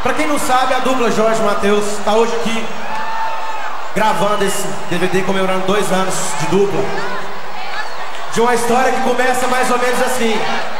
Pra quem não sabe, a dupla Jorge e Matheus tá hoje aqui gravando esse DVD comemorando 2 anos de dupla. De uma história que começa mais ou menos assim.